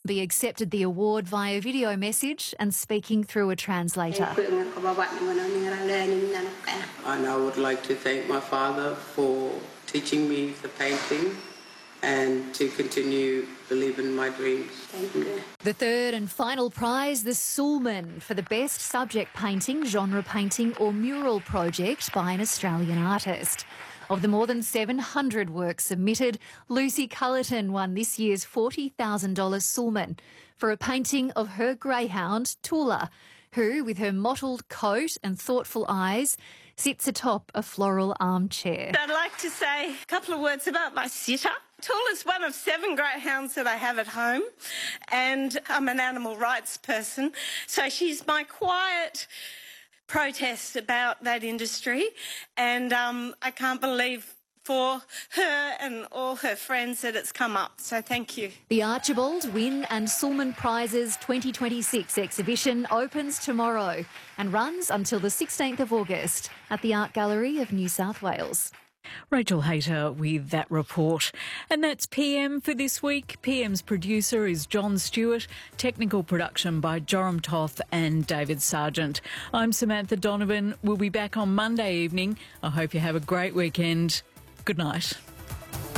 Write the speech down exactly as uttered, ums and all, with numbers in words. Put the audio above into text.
He accepted the award via video message and speaking through a translator. And I would like to thank my father for teaching me the painting and to continue believing in my dreams. Thank you. The third and final prize, the Sulman, for the best subject painting, genre painting or mural project by an Australian artist. Of the more than seven hundred works submitted, Lucy Cullerton won this year's forty thousand dollars Sulman for a painting of her greyhound, Tula, who, with her mottled coat and thoughtful eyes, sits atop a floral armchair. I'd like to say a couple of words about my sitter. Tula's one of seven greyhounds that I have at home, and I'm an animal rights person, so she's my quiet protest about that industry, and um, I can't believe for her and all her friends that it's come up, so thank you. The Archibald, Wynne and Sulman Prizes twenty twenty-six exhibition opens tomorrow and runs until the sixteenth of August at the Art Gallery of New South Wales. Rachel Hayter with that report. And that's P M for this week. P M's producer is John Stewart. Technical production by Joram Toth and David Sargent. I'm Samantha Donovan. We'll be back on Monday evening. I hope you have a great weekend. Good night.